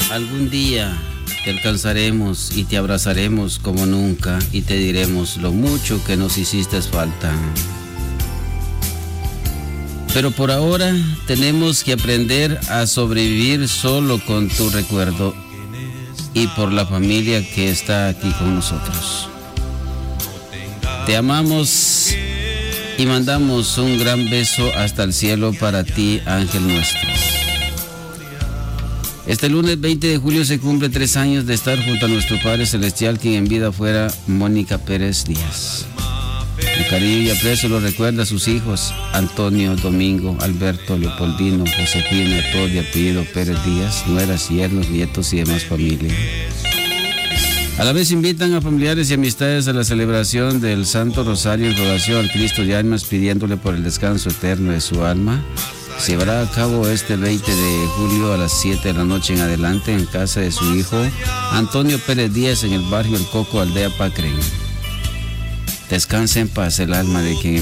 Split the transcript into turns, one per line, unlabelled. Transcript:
Algún día te alcanzaremos y te abrazaremos como nunca y te diremos lo mucho que nos hiciste falta. Pero por ahora tenemos que aprender a sobrevivir solo con tu recuerdo y por la familia que está aquí con nosotros. Te amamos y mandamos un gran beso hasta el cielo para ti, ángel nuestro. Este lunes 20 de julio se cumple 3 años de estar junto a nuestro Padre Celestial, quien en vida fuera Mónica Pérez Díaz. Con cariño y aprecio lo recuerda a sus hijos, Antonio, Domingo, Alberto, Leopoldino, Josefina, todos de apellido Pérez Díaz, nueras, yernos, nietos y demás familia. A la vez invitan a familiares y amistades a la celebración del Santo Rosario en rogación al Cristo de Almas, pidiéndole por el descanso eterno de su alma. Se llevará a cabo este 20 de julio a las 7 de la noche en adelante en casa de su hijo Antonio Pérez Díaz en el barrio El Coco, aldea Pacren. Descanse en paz el alma de quien